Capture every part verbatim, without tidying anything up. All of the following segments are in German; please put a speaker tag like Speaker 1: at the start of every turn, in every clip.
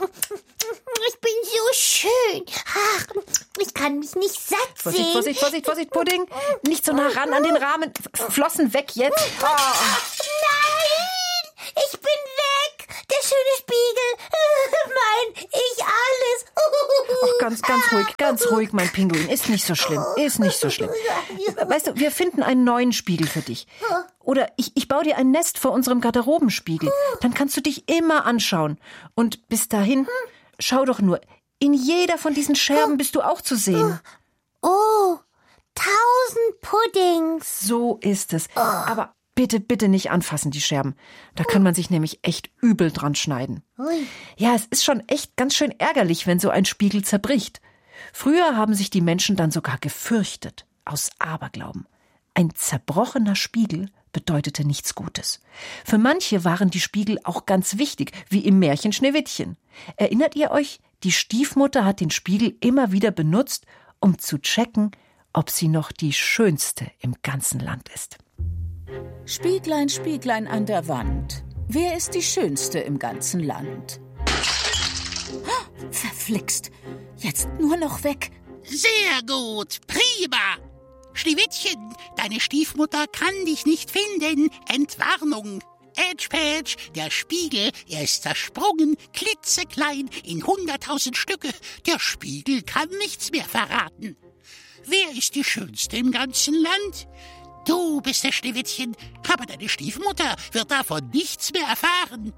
Speaker 1: Ich bin so schön. Ach, ich kann mich nicht satt sehen.
Speaker 2: Vorsicht, Vorsicht, Vorsicht, Vorsicht, Pudding. Nicht so nah ran an den Rahmen. Flossen weg jetzt. Oh.
Speaker 1: Nein, ich bin weg. Der schöne Spiegel. Mein Ich alles.
Speaker 2: Ach, ganz, ganz ruhig, ganz ruhig, mein Pinguin. Ist nicht so schlimm, ist nicht so schlimm. Weißt du, wir finden einen neuen Spiegel für dich. Oder ich, ich baue dir ein Nest vor unserem Garderobenspiegel. Dann kannst du dich immer anschauen. Und bis dahin, schau doch nur, in jeder von diesen Scherben bist du auch zu sehen.
Speaker 1: Oh, tausend Puddings.
Speaker 2: So ist es. Aber bitte, bitte nicht anfassen, die Scherben. Da kann man sich nämlich echt übel dran schneiden. Ja, es ist schon echt ganz schön ärgerlich, wenn so ein Spiegel zerbricht. Früher haben sich die Menschen dann sogar gefürchtet, aus Aberglauben. Ein zerbrochener Spiegel bedeutete nichts Gutes. Für manche waren die Spiegel auch ganz wichtig, wie im Märchen Schneewittchen. Erinnert ihr euch? Die Stiefmutter hat den Spiegel immer wieder benutzt, um zu checken, ob sie noch die Schönste im ganzen Land ist.
Speaker 3: Spieglein, Spieglein an der Wand, wer ist die Schönste im ganzen Land? Oh, verflixt, jetzt nur noch weg.
Speaker 4: Sehr gut, prima. Schneewittchen, deine Stiefmutter kann dich nicht finden. Entwarnung. Edge Patch, der Spiegel, er ist zersprungen, klitzeklein, in hunderttausend Stücke. Der Spiegel kann nichts mehr verraten. Wer ist die Schönste im ganzen Land? Du bist das Schneewittchen, aber deine Stiefmutter wird davon nichts mehr erfahren.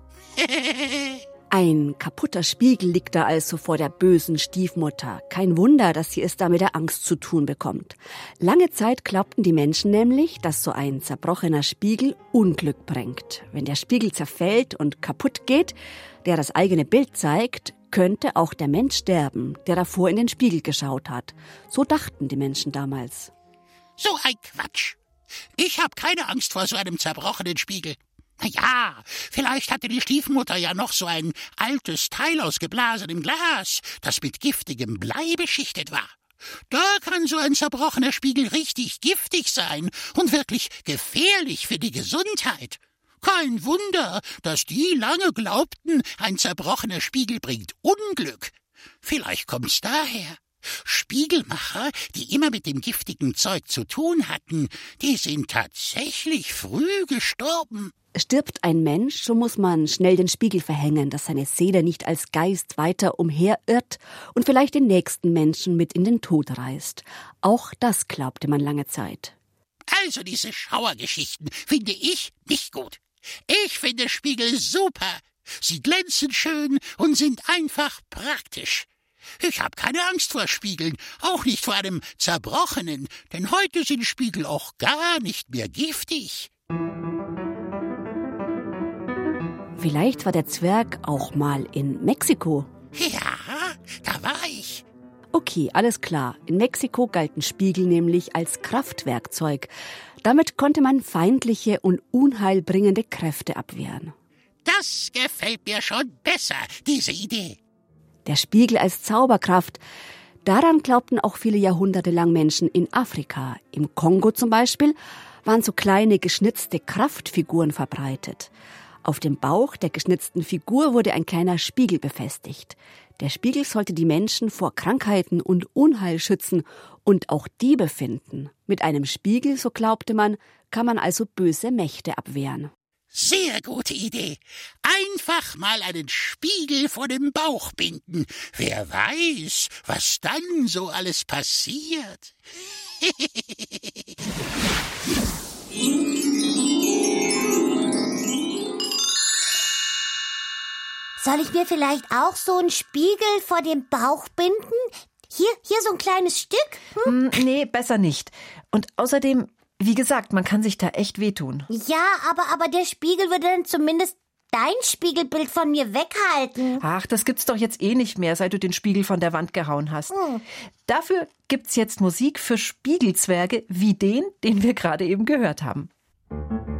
Speaker 5: Ein kaputter Spiegel liegt da also vor der bösen Stiefmutter. Kein Wunder, dass sie es da mit der Angst zu tun bekommt. Lange Zeit glaubten die Menschen nämlich, dass so ein zerbrochener Spiegel Unglück bringt. Wenn der Spiegel zerfällt und kaputt geht, der das eigene Bild zeigt, könnte auch der Mensch sterben, der davor in den Spiegel geschaut hat. So dachten die Menschen damals.
Speaker 4: So ein Quatsch. Ich habe keine Angst vor so einem zerbrochenen Spiegel. Na ja, vielleicht hatte die Stiefmutter ja noch so ein altes Teil aus geblasenem Glas, das mit giftigem Blei beschichtet war. Da kann so ein zerbrochener Spiegel richtig giftig sein und wirklich gefährlich für die Gesundheit. Kein Wunder, dass die lange glaubten, ein zerbrochener Spiegel bringt Unglück. Vielleicht kommt's daher. Spiegelmacher, die immer mit dem giftigen Zeug zu tun hatten, die sind tatsächlich früh gestorben.
Speaker 5: Stirbt ein Mensch, so muss man schnell den Spiegel verhängen, dass seine Seele nicht als Geist weiter umherirrt und vielleicht den nächsten Menschen mit in den Tod reißt. Auch das glaubte man lange Zeit.
Speaker 4: Also diese Schauergeschichten finde ich nicht gut. Ich finde Spiegel super. Sie glänzen schön und sind einfach praktisch. Ich habe keine Angst vor Spiegeln, auch nicht vor einem zerbrochenen, denn heute sind Spiegel auch gar nicht mehr giftig.
Speaker 5: Vielleicht war der Zwerg auch mal in Mexiko.
Speaker 4: Ja, da war ich.
Speaker 5: Okay, alles klar. In Mexiko galten Spiegel nämlich als Kraftwerkzeug. Damit konnte man feindliche und unheilbringende Kräfte abwehren.
Speaker 4: Das gefällt mir schon besser, diese Idee.
Speaker 5: Der Spiegel als Zauberkraft. Daran glaubten auch viele Jahrhunderte lang Menschen in Afrika. Im Kongo zum Beispiel waren so kleine geschnitzte Kraftfiguren verbreitet. Auf dem Bauch der geschnitzten Figur wurde ein kleiner Spiegel befestigt. Der Spiegel sollte die Menschen vor Krankheiten und Unheil schützen und auch Diebe finden. Mit einem Spiegel, so glaubte man, kann man also böse Mächte abwehren.
Speaker 4: Sehr gute Idee. Einfach mal einen Spiegel vor dem Bauch binden. Wer weiß, was dann so alles passiert.
Speaker 1: Soll ich mir vielleicht auch so einen Spiegel vor dem Bauch binden? Hier, hier so ein kleines Stück?
Speaker 2: Hm? Nee, besser nicht. Und außerdem, wie gesagt, man kann sich da echt wehtun.
Speaker 1: Ja, aber, aber der Spiegel würde dann zumindest dein Spiegelbild von mir weghalten.
Speaker 2: Ach, das gibt's doch jetzt eh nicht mehr, seit du den Spiegel von der Wand gehauen hast. Hm. Dafür gibt's jetzt Musik für Spiegelzwerge wie den, den wir gerade eben gehört haben.